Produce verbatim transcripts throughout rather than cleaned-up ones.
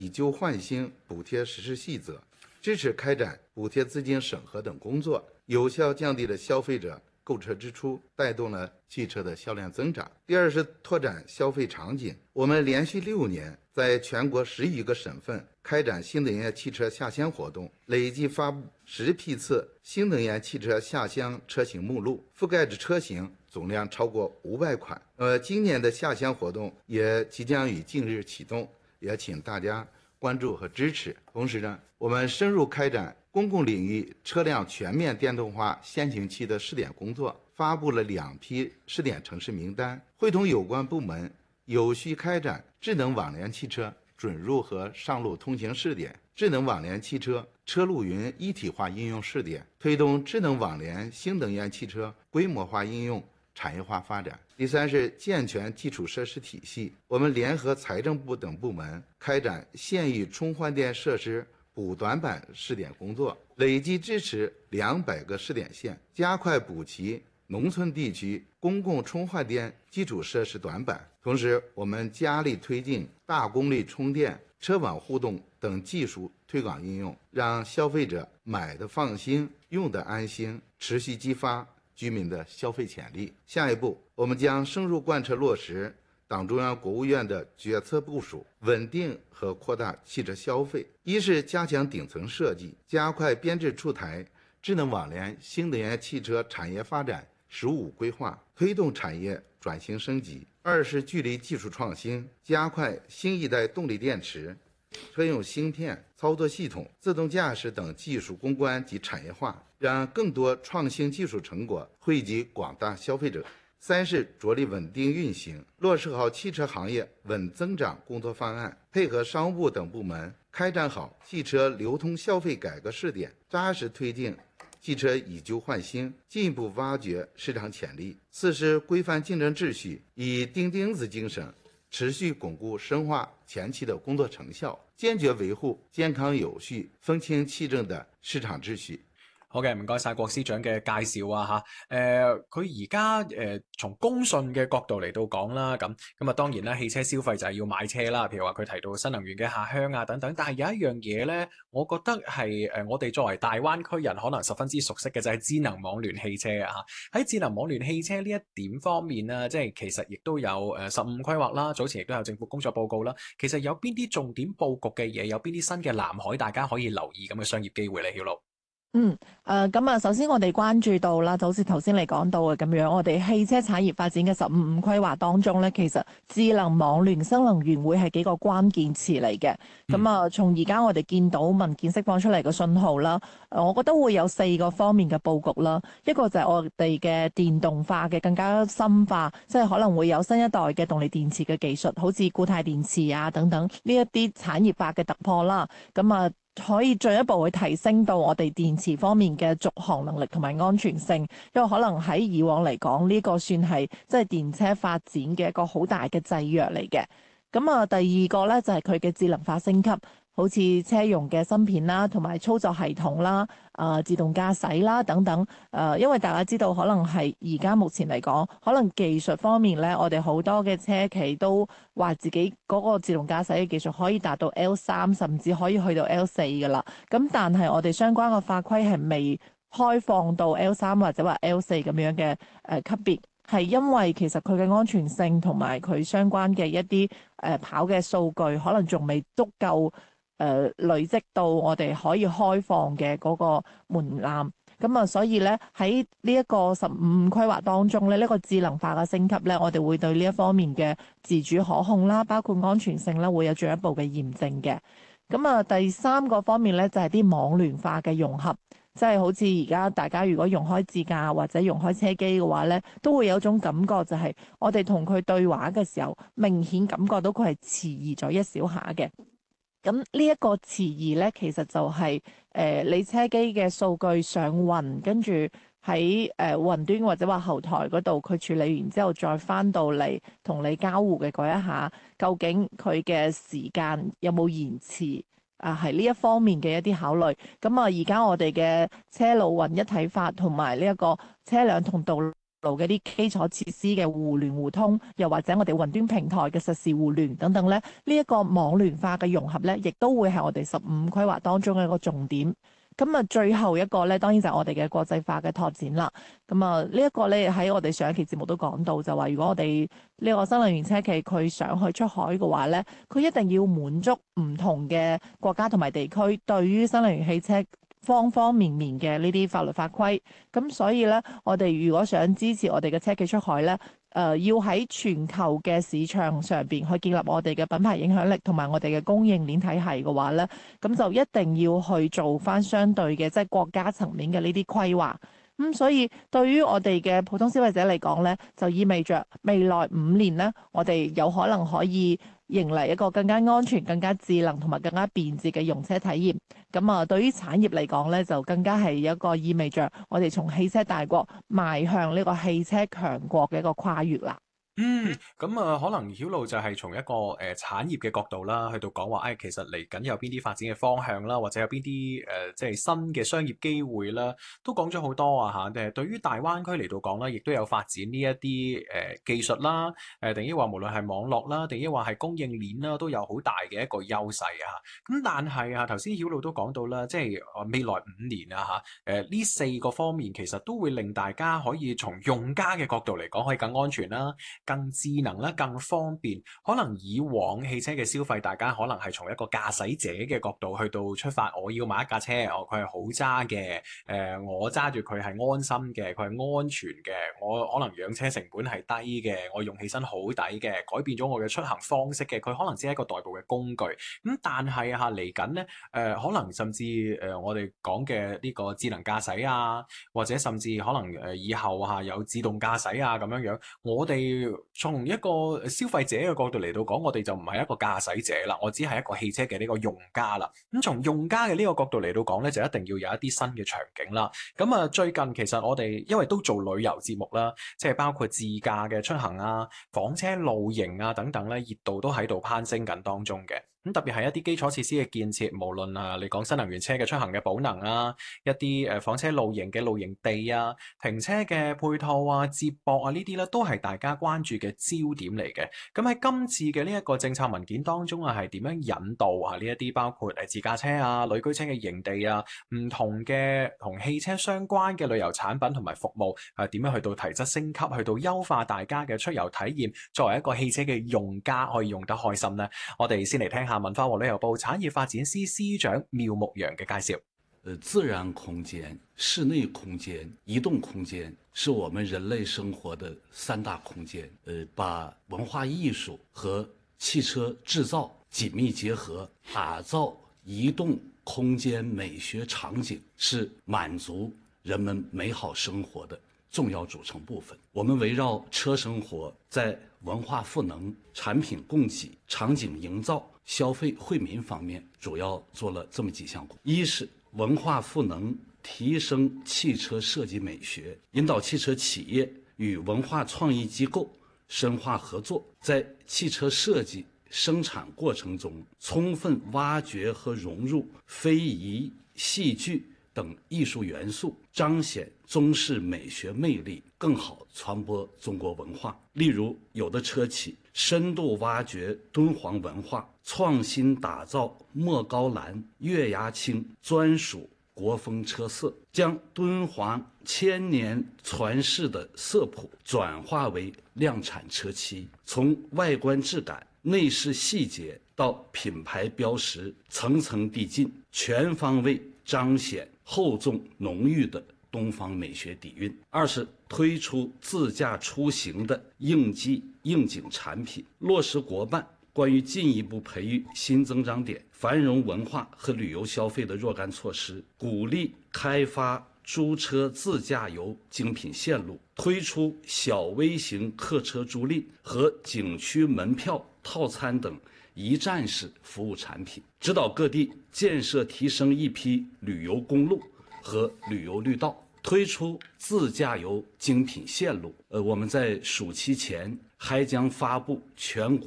以舊換新補貼實施細則，支持開展補貼資金審核等工作，有效降低了消費者購車支出，帶動了汽車的銷量增長。第二是拓展消費場景，我們連續六年在全國十餘個省份開展新能源汽車下鄉活動，累計發布十批次新能源汽車下鄉車型目錄，覆蓋的車型總量超過五百款。呃，今年的下鄉活動也即將於近日啟動，也請大家關注和支持。同時呢，我們深入開展公共領域車輛全面電動化先行期的試點工作，發布了兩批試點城市名單，會同有關部門有序開展智能網聯汽車准入和上路通行試點、智能網聯汽車車路雲一體化應用試點，推動智能網聯新能源汽車規模化應用產業化發展。第三是健全基礎設施體系，我們聯合財政部等部門開展縣域充換電設施補短板試點工作，累計支持兩百個試點縣，加快補齊農村地區公共充換電基礎設施短板。同時，我們加力推進大功率充電、車網互動等技術推廣應用，讓消費者買得放心、用得安心，持續激發居民的消費潛力。下一步，我們將深入貫徹落實黨中央、國務院的決策部署，穩定和擴大汽車消費。一是加強頂層設計，加快編制出台智能網聯新能源汽車產業發展“十五”規劃，推動產業轉型升級。二是距離技術創新，加快新一代動力電池、車用芯片、操作系統、自動駕駛等技術攻關及產業化，讓更多創新技術成果惠及廣大消費者。三是着力穩定運行，落實好汽車行業穩增長工作方案，配合商務部等部門開展好汽車流通消費改革試點，扎實推進汽車以舊換新，進一步挖掘市場潛力。四是規範競爭秩序，以釘釘子精神，持續鞏固深化前期的工作成效，堅決維護健康有序、風清氣正的市場秩序。 好嘅，唔該晒郭司長嘅介紹啊嚇。誒，佢而家誒從公信嘅角度嚟到講啦，咁咁啊當然啦，汽車消費就係要買車啦。譬如話佢提到新能源嘅下鄉啊等等，但係有一樣嘢咧，我覺得係誒我哋作為大灣區人可能十分之熟悉嘅就係智能網聯汽車啊嚇。喺智能網聯汽車呢一點方面啊，即係其實亦都有誒十五規劃啦，早前亦都有政府工作報告啦。其實有邊啲重點佈局嘅嘢，有邊啲新嘅藍海，大家可以留意咁嘅商業機會咧，曉露？ 嗯，誒咁啊，首先我哋關注到啦，就好似頭先你講到嘅咁樣，我哋汽車產業發展嘅十五五規劃當中咧，其實智能網聯新能源會係幾個關鍵詞嚟嘅。咁啊、嗯，從而家我哋見到文件釋放出嚟嘅信號啦，我覺得會有四個方面嘅佈局啦。一個就係我哋嘅電動化嘅更加深化，即係可能會有新一代嘅動力電池嘅技術，好似固態電池啊等等呢一啲產業化嘅突破啦。咁啊，可以進一步去提升到我哋電池方面嘅續航能力同埋安全性，因為可能喺以往嚟講呢個算係即係電車發展嘅一個好大嘅制約嚟嘅。咁啊，第二個咧就係佢嘅智能化升級，好似車用嘅芯片啦，同埋操作系統啦、啊、呃、自動駕駛啦等等。誒、呃，因為大家知道，可能係而家目前嚟講，可能技術方面咧，我哋好多嘅車企都話自己嗰個自動駕駛嘅技術可以達到 L 三，甚至可以去到 L 四噶啦。咁但係我哋相關嘅法規係未開放到 L 三或者話 L 四咁樣嘅誒級別。係因為其實佢嘅安全性同埋佢相關嘅一啲誒、呃、跑嘅數據，可能仲未足夠誒、呃、累積到我哋可以開放嘅嗰個門檻。咁啊，所以咧喺呢一個十五規劃當中咧，呢、這個智能化嘅升級咧，我哋會對呢一方面嘅自主可控啦，包括安全性啦，會有進一步嘅驗證嘅。咁啊，第三個方面咧就係、是、啲網聯化嘅融合。即係好似而家大家如果用開自駕或者用開車機嘅話咧，都會有種感覺就係我哋同佢對話嘅時候，明顯感覺到佢係遲疑咗一小下嘅。咁呢一個遲疑咧，其實就係、是、誒、呃、你車機嘅數據上雲，跟住喺誒雲端或者話後台嗰度，佢處理完之後再翻到嚟同你交互嘅嗰一下，究竟佢嘅時間有冇延遲？啊，係呢一方面嘅一啲考慮。咁啊，而家我哋嘅車路雲一體化同埋呢一個車輛同道路路嘅啲基礎設施嘅互聯互通，又或者我哋雲端平台嘅實時互聯等等咧，呢、這、一個網聯化嘅融合咧，亦都會係我哋十五規劃當中嘅一個重點。咁啊，最後一個咧，當然就係我哋嘅國際化嘅拓展啦。咁啊，呢一個咧喺我哋上一期節目都講到，就話如果我哋呢個新能源車企佢想去出海嘅話咧，佢一定要滿足唔同嘅國家同埋地區對於新能源汽車方方面面嘅呢啲法律法規。咁所以咧，我哋如果想支持我哋嘅車企出海咧，誒、呃、要喺全球嘅市場上邊去建立我哋嘅品牌影響力同埋我哋嘅供應鏈體系嘅話咧，咁就一定要去做翻相對嘅即係國家層面嘅呢啲規劃。咁、嗯、所以對於我哋嘅普通消費者嚟講咧，就意味着未來五年咧，我哋有可能可以迎嚟一個更加安全、更加智能同埋更加便捷嘅用車體驗。咁啊，對於產業嚟講咧，就更加係一個意味着我哋從汽車大國邁向呢個汽車強國嘅一個跨越啦。 嗯，咁啊，可能曉露就係從一個誒、呃、產業嘅角度啦，去到講話，誒、哎、其實嚟緊有邊啲發展嘅方向啦，或者有邊啲誒即係新嘅商業機會啦，都講咗好多啊嚇。誒，對於大灣區嚟到講啦，亦都有發展呢一啲誒技術啦，誒定抑話無論係網絡啦，定抑話係供應鏈啦，都有好大嘅一個優勢啊。咁但係啊，頭先曉露都講到啦，即係未來五年啊嚇，誒呢四個方面其實都會令大家可以從用家嘅角度嚟講，可以更安全啦，更智能啦，更方便。可能以往汽車嘅消費，大家可能係從一個駕駛者嘅角度去到出發，我要買一架車，哦佢係好揸嘅，誒、呃、我揸住佢係安心嘅，佢係安全嘅，我可能養車成本係低嘅，我用起身好抵嘅，改變咗我嘅出行方式嘅，佢可能只係一個代步嘅工具。咁但係嚇嚟緊咧，誒、呃、可能甚至誒、呃、我哋講嘅呢個智能駕駛啊，或者甚至可能誒以後嚇有自動駕駛啊咁樣樣，我哋從一個消費者嘅角度嚟到講，我哋就唔係一個駕駛者啦，我只係一個汽車嘅呢個用家啦。咁從用家嘅呢個角度嚟到講咧，就一定要有一啲新嘅場景啦。咁啊，最近其實我哋因為都做旅遊節目啦，即係包括自駕嘅出行啊、房車露營啊等等咧，熱度都喺度攀升緊當中嘅。咁特別係一啲基礎設施嘅建設，無論啊你講新能源車嘅出行嘅寶能啊，一啲誒房車露營嘅露營地啊，停車嘅配套啊、接駁啊呢啲咧，都係大家關注嘅焦點嚟嘅。咁喺今次嘅呢一個政策文件當中啊，係點樣引導啊呢一啲包括誒自駕車啊、旅居車嘅營地啊、唔同嘅同汽車相關嘅旅遊產品同埋服務，係點樣去到提質升級，去到優化大家嘅出遊體驗，作為一個汽車嘅用家可以用得開心呢？我哋先嚟聽下文化和旅遊部產業發展司司長苗牧陽嘅介紹。 呃，自然空間、室內空間、移動空間是我們人類生活的三大空間。呃，把文化藝術和汽車製造緊密結合，打造移動空間美學場景，是滿足人們美好生活的重要組成部分。我們圍繞車生活，在文化賦能、產品供給、場景營造、消費惠民方面，主要做了這麼幾項工作。一是文化賦能，提升汽車設計美學，引導汽車企業與文化創意機構深化合作，在汽車設計生產過程中，充分挖掘和融入非遺、戲劇等藝術元素，彰顯中式美學魅力，更好傳播中國文化。例如，有的車企深度挖掘敦煌文化，創新打造莫高藍、月牙青專屬國風車色，將敦煌千年傳世的色譜轉化為量產車漆，從外觀質感、內飾細節到品牌標識，層層遞進，全方位彰顯厚重濃郁的東方美學底蘊。二是推出自駕出行的應機應景產品，落實國辦關於進一步培育新增長點、繁榮文化和旅遊消費的若干措施，鼓勵開發租車自駕遊精品線路，推出小微型客車租賃和景區門票套餐等一站式服務產品，指導各地建設提升一批旅遊公路和旅遊綠道，推出自駕遊精品線路。呃，我們在暑期前還將發布全國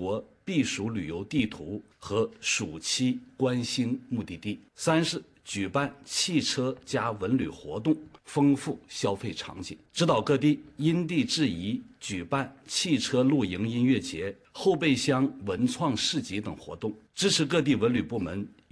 避暑旅游地图和暑期观星目的地。三是举办汽车加文旅活动，丰富消费场景，指导各地因地制宜举办汽车露营音乐节、后备箱文创市集等活动，支持各地文旅部门